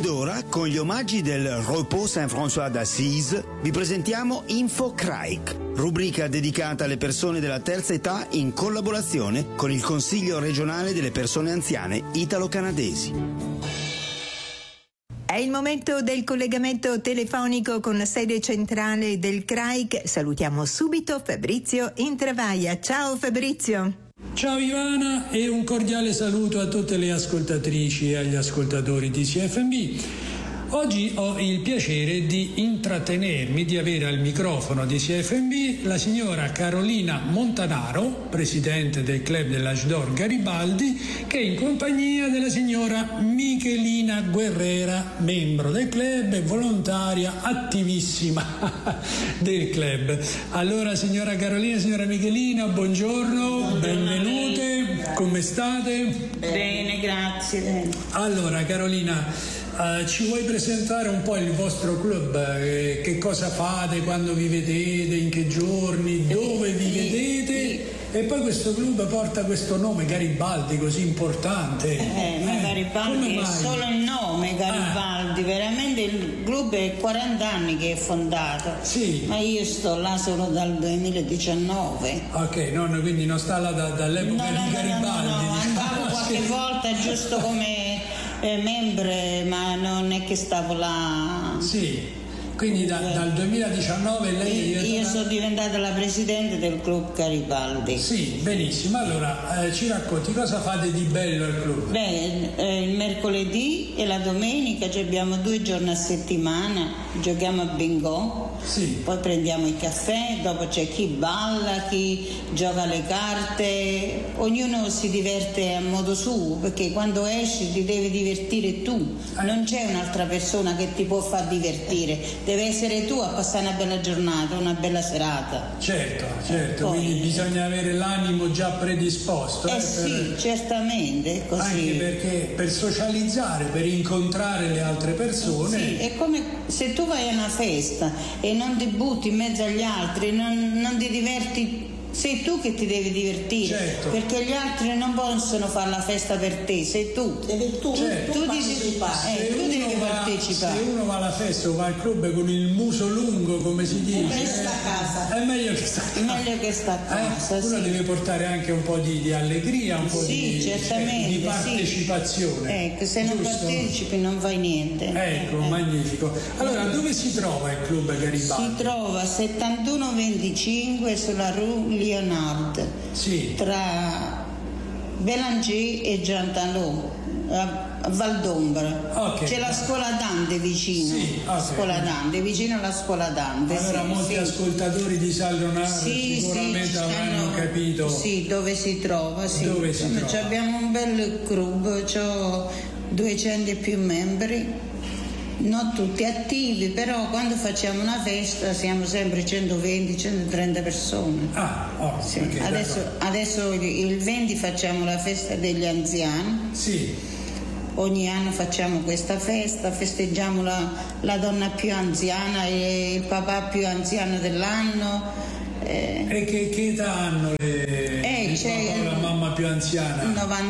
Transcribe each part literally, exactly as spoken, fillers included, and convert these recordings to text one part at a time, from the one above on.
Ed ora, con gli omaggi del Repos Saint-François d'Assise, vi presentiamo Info C R A I C, rubrica dedicata alle persone della terza età in collaborazione con il Consiglio regionale delle persone anziane italo-canadesi. È il momento del collegamento telefonico con la sede centrale del C R A I C. Salutiamo subito Fabrizio Intravaglia. Ciao Fabrizio. Ciao Ivana e un cordiale saluto a tutte le ascoltatrici e agli ascoltatori di C F M B. Oggi ho il piacere di intrattenermi, di avere al microfono di C F M B la signora Carolina Montanaro, presidente del club dell'Age d'Or Garibaldi, che è in compagnia della signora Michelina Guerrera, membro del club e volontaria attivissima del club. Allora signora Carolina, signora Michelina, buongiorno, buongiorno benvenute, come state? Bene, grazie. Allora Carolina, Uh, ci vuoi presentare un po' il vostro club? Eh, che cosa fate, quando vi vedete, in che giorni, dove vi vedete? E poi questo club porta questo nome, Garibaldi, così importante. Eh, ma eh, Garibaldi è solo il nome, Garibaldi. Ah. Veramente il club è quaranta anni che è fondato. Sì. Ma io sto là solo dal duemiladiciannove. Ok, no, no, quindi non sta là da, dall'epoca no, di no, Garibaldi. No, no, no, no. Andavo qualche volta giusto come eh, membre, ma non è che stavo là. Sì. Quindi da, dal duemiladiciannove lei è io sono diventata la presidente del club Garibaldi. Sì, benissimo. Allora eh, ci racconti cosa fate di bello al club? Beh, eh, il mercoledì e la domenica ci abbiamo due giorni a settimana, giochiamo a bingo, sì. Poi prendiamo il caffè, dopo c'è chi balla, chi gioca le carte, ognuno si diverte a modo suo, perché quando esci ti devi divertire tu, eh. non c'è un'altra persona che ti può far divertire. Deve essere tu a passare una bella giornata, una bella serata. Certo, certo, Poi, quindi bisogna avere l'animo già predisposto. Eh, eh sì, per... certamente, così. Anche perché per socializzare, per incontrare le altre persone. Sì, è come se tu vai a una festa e non ti butti in mezzo agli altri, non, non ti diverti. Sei tu che ti devi divertire, certo. Perché gli altri non possono fare la festa per te, sei tu. Devi tu, certo. tu, tu partecipare. Eh, tu devi va, partecipare. Se uno va alla festa o va al club con il muso lungo, come si dice, è sta a casa. È meglio che sta a casa. Meglio che sta a casa, eh? Uno sì. deve portare anche un po' di, di allegria, un po' sì, di, certamente, di partecipazione. Sì. Ecco, se non giusto? partecipi non fai niente. Ecco, eh. magnifico. Allora, dove si trova il club Garibaldi? Si trova a settantuno venticinque sulla Rue Leonard. Sì. Tra Bélanger e Jean Talon, a Valdombra. Okay. C'è la scuola Dante vicino. Sì, okay. Scuola Dante, vicino alla scuola Dante. Allora sì, molti sì. ascoltatori di San Leonardo sì, sicuramente sì, avranno stanno, capito. Sì, dove si trova. Sì. Dove si Noi trova. Abbiamo un bel club, ho duecento e più membri. Non tutti attivi, però quando facciamo una festa siamo sempre centoventi centotrenta persone. Ah, oh, sì. okay, adesso, adesso il venti facciamo la festa degli anziani. Sì. Ogni anno facciamo questa festa, festeggiamo la, la donna più anziana e il papà più anziano dell'anno. Eh, e che, che età hanno le, eh, il c'è papà o la mamma più anziana?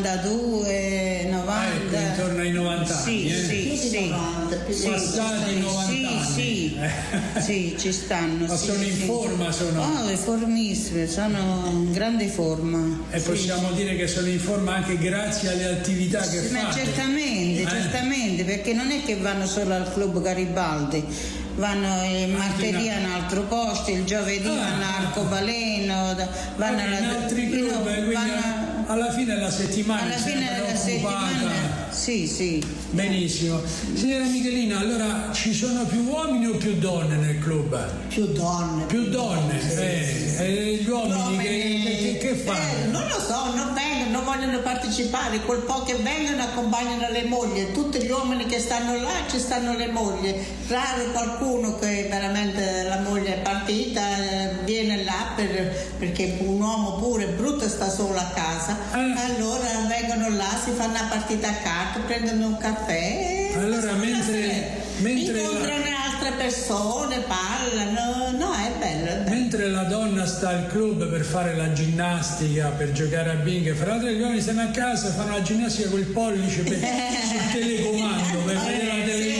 novantadue, novanta. Ah, ecco, intorno ai novanta sì, anni. Eh? Sì, sì, sì. novanta, più sì, passati i novanta sì, anni. Sì, Eh. sì, ci stanno. Ma sì, sono in sì. forma? Sono... Oh, formissime, sono in grande forma. E sì, possiamo sì. dire che sono in forma anche grazie alle attività che sì, fate. Ma certamente, eh? certamente, perché non è che vanno solo al club Garibaldi, vanno il martedì a un altro posto, il giovedì ah, vanno a Arcobaleno, vanno in alla, altri club, no, quindi vanno, alla fine della settimana alla fine della settimana, sì, sì. Benissimo. Signora Michelina, allora ci sono più uomini o più donne nel club? Più donne. Più donne, sì, eh, sì, sì. E gli uomini, uomini che, che, che fanno? Eh, non lo so, non vengono, non vogliono partecipare, quel po' che vengono accompagnano le mogli, tutti gli uomini che stanno là ci stanno le mogli, raro qualcuno che veramente la moglie è partita eh, viene là per, perché un uomo pure brutto sta solo a casa, eh. allora vengono là, si fanno una partita a carte, prendono un caffè, allora mentre, mentre incontrano la... altre persone, parlano, no, è bello, è bello. Mentre la donna sta al club per fare la ginnastica, per giocare a bingo, fra l'altro gli uomini stanno a casa, fanno la ginnastica col pollice per, sul telecomando per vedere la televisione.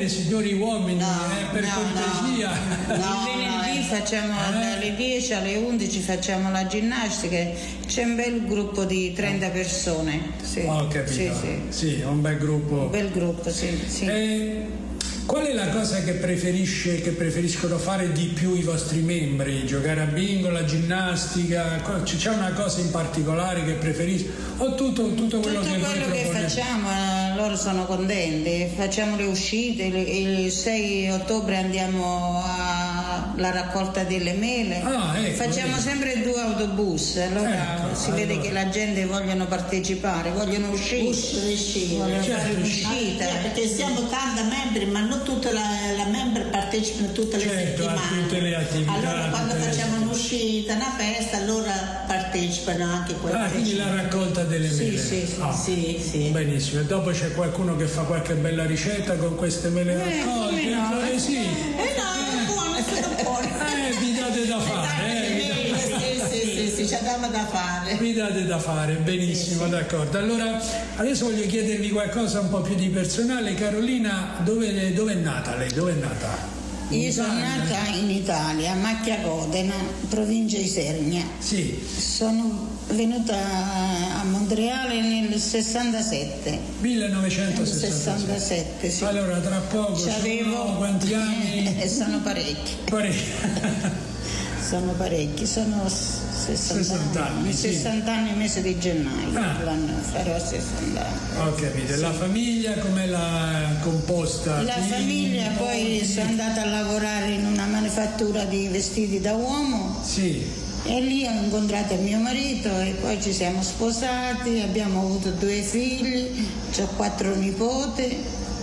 bene, signori uomini, No, eh, per no, cortesia. no. Il venerdì eh. facciamo Eh. dalle dieci alle undici facciamo la ginnastica, c'è un bel gruppo di trenta persone. Sì. Ho capito. Sì, sì. Sì, un bel gruppo. Un bel gruppo, sì. sì. Eh, qual è la cosa che preferisce, che preferiscono fare di più i vostri membri? Giocare a bingo, la ginnastica? Co- C'è una cosa in particolare che preferiscono? O tutto, tutto quello Tutto che voi quello che proponete? facciamo, eh, loro sono contenti, facciamo le uscite, il, il sei ottobre andiamo alla raccolta delle mele, Ah, ecco, facciamo vedi. sempre due autobus, allora Ecco, si vede allora. che la gente vogliono partecipare, vogliono uscire, Uscire, vogliono certo, fare uscire. un'uscita. Eh, perché siamo tanti membri, ma non tutte la, la member partecipano tutte le Certo, a settimane. tutte le attività, Allora quando tutte le facciamo settimane. un'uscita, una festa, allora partecipano anche quelle. Ah, quindi la raccolta delle Sì, mele. sì, sì, Ah, Sì, sì. benissimo. E dopo c'è qualcuno che fa qualche bella ricetta con queste mele Eh, raccolte? come no? Eh, sì. Eh no, buono, sono buoni. Eh, vi date da fare, eh, vi date- Sì, sì, sì, sì, ci abbiamo da fare. Mi date da fare, benissimo, d'accordo. Allora, adesso voglio chiedervi qualcosa un po' più di personale. Carolina, dove, dove è nata lei? Dove è nata? In Io sono Italia? nata in Italia, a Macchia Codena, provincia di Isernia. Sì, Sono venuta a Montreale nel sessantasette. millenovecentosessantasette. sessantasette, sì. Allora, tra poco, C'avevo sono quanti anni? Eh, sono parecchi, Parecchi. sono parecchi, sono sessanta, sessanta anni, sì. sessanta anni il mese di gennaio, Ah. l'anno farò sessanta anni. Ho capito. La famiglia come l'ha composta? La Figli, famiglia, poi nipoti? sono andata a lavorare in una manifattura di vestiti da uomo. Sì. E lì ho incontrato mio marito e poi ci siamo sposati, abbiamo avuto due figli, ho quattro nipoti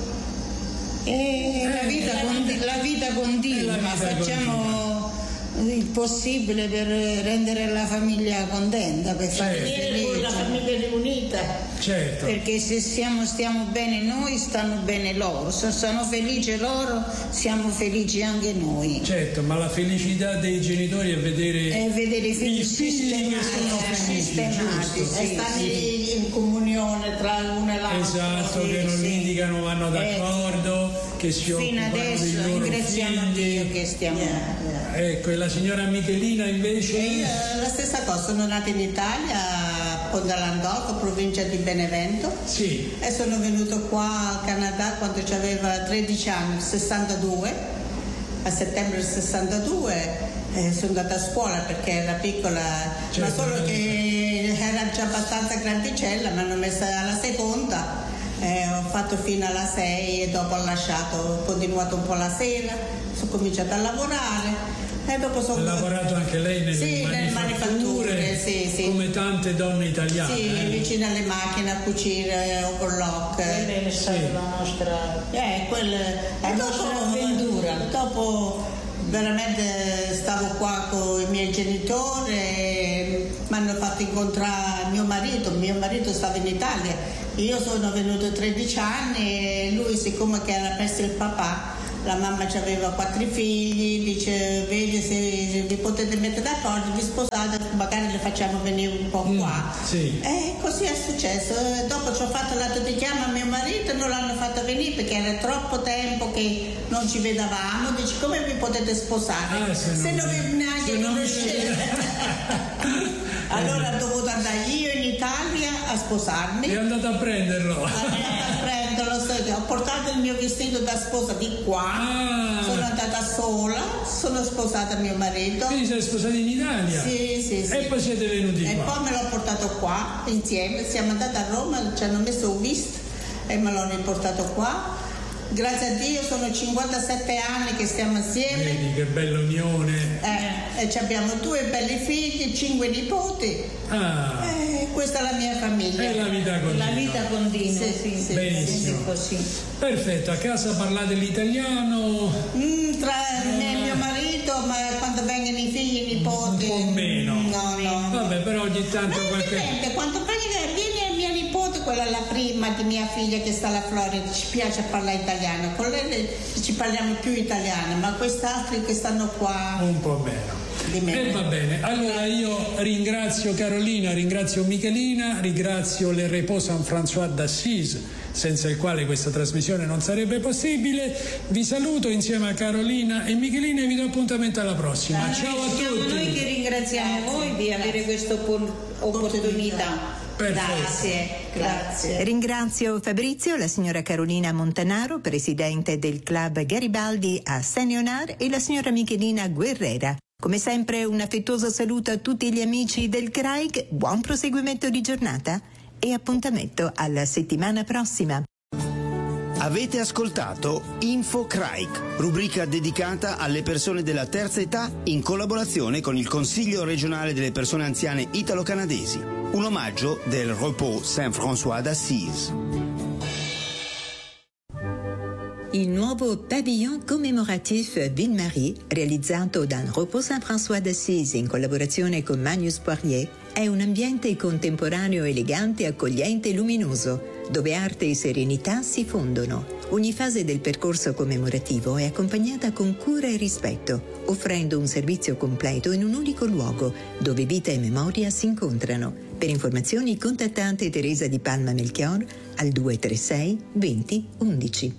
e la, vita conti- la vita continua, E la vita facciamo il possibile per rendere la famiglia contenta, per fare Certo. Venire con la felice. famiglia riunita. Certo. Perché se siamo, stiamo bene noi, stanno bene loro. Se sono felici loro, siamo felici anche noi. Certo, ma la felicità dei genitori è vedere E vedere i figli i figli che sono sistemati, felici, sistemati, giusto? E sì, stare sì. in comunione tra l'uno e l'altro. Esatto, Sì, che non sì. litigano, vanno Eh, d'accordo, che si Fino occupano dei adesso loro ringraziamo figli. Dio che stiamo. Yeah, yeah. Ecco, e la signora Michelina invece? E io la stessa cosa, sono nata in Italia, a Pondalandocco, provincia di Benevento, Sì, e sono venuto qua al Canada quando aveva tredici anni, sessantadue, a settembre del sessantadue, e sono andata a scuola perché era piccola, Certo. ma solo che era già abbastanza grandicella, mi hanno messa alla seconda. Eh, ho fatto fino alla sei e dopo ho lasciato, ho continuato un po' la sera, sono cominciata a lavorare e dopo ha sono lavorato anche lei nelle Sì, nelle manifatture, manifatture, sì, sì. come tante donne italiane. sì, eh. vicino alle macchine a cucire, overlock. Quella è stata Sì. la nostra. Eh, quel, La e nostra dopo, avventura. dopo veramente stavo qua con i miei genitori e mi hanno fatto incontrare mio marito, mio marito stava in Italia, io sono venuto tredici anni e lui siccome che era perso il papà, la mamma aveva quattro figli, dice vedi se vi potete mettere d'accordo, vi sposate, magari le facciamo venire un po' qua. sì. E così è successo. E dopo ci ho fatto l'autodichiamo a mio marito e non l'hanno fatto venire perché era troppo tempo che non ci vedevamo. Dice come vi potete sposare Ah, se se non- non vi neanche se non vi- conoscete? Allora ho dovuto andare io in Italia a sposarmi. È andato a prenderlo. Andata a prenderlo, so- ho portato il mio vestito da sposa di qua, Ah. sono andata sola, sono sposata mio marito. Quindi siete sposati in Italia? Sì, sì, sì. E poi siete venuti E qua. poi me l'ho portato qua insieme, siamo andati a Roma, ci hanno messo un vist e me l'ho riportato qua. Grazie a Dio sono cinquantasette anni che stiamo insieme. Vedi che bella unione. Eh, e ci abbiamo due belli figli, cinque nipoti. Ah, Eh, questa è la mia famiglia. è la vita continua. La vita continua, Sì, sì, sì, benissimo. sì, così. Perfetto, a casa parlate l'italiano? Mm, tra me e mio marito, ma quando vengono i figli e i nipoti. Un po' meno. No, no. Vabbè, però ogni tanto Ma qualche... dipende, quando viene, viene mia nipote, quella è la prima di mia figlia che sta alla Florida, ci piace parlare italiano, con lei ci parliamo più italiano, ma quest'altri che stanno qua, Un po' meno. di me. E va bene, allora io ringrazio Carolina, ringrazio Michelina, ringrazio le Repos Saint-François d'Assise, senza il quale questa trasmissione non sarebbe possibile. Vi saluto insieme a Carolina e Michelina e vi do appuntamento alla prossima. Noi Ciao a siamo tutti. noi che ringraziamo voi di avere questa opportunità. Grazie, grazie. Ringrazio Fabrizio, la signora Carolina Montanaro, presidente del club Garibaldi a Saint-Léonard, e la signora Michelina Guerrera. Come sempre un affettuoso saluto a tutti gli amici del C R A I C, buon proseguimento di giornata e appuntamento alla settimana prossima. Avete ascoltato Info C R A I C, rubrica dedicata alle persone della terza età in collaborazione con il Consiglio regionale delle persone anziane italo-canadesi. Un omaggio del Repos Saint-François d'Assise. Il nuovo pavillon commemoratif Ville-Marie, realizzato dal Repos Saint-François d'Assise in collaborazione con Magnus Poirier, è un ambiente contemporaneo elegante, accogliente e luminoso, dove arte e serenità si fondono. Ogni fase del percorso commemorativo è accompagnata con cura e rispetto, offrendo un servizio completo in un unico luogo, dove vita e memoria si incontrano. Per informazioni contattate Teresa Di Palma Melchior al due tre sei venti undici.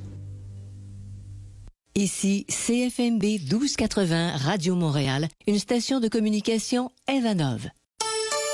Ici C F M B douze quatre-vingts Radio Montréal, une station de communication Evanov.